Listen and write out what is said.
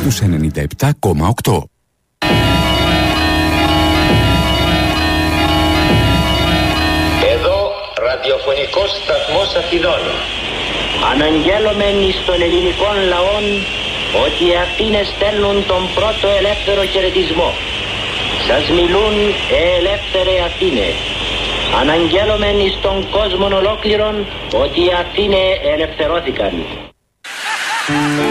στους 97,8. Ραδιοφωνικός σταθμός Αθηνών. Αναγγέλωμεν εις των ελληνικών λαών ότι οι Αθήνες στέλνουν τον πρώτο ελεύθερο χαιρετισμό. Σας μιλούν ελεύθερε Αθήνε. Αναγγέλωμεν εις τον κόσμο ολόκληρον ότι οι Αθήνε ελευθερώθηκαν.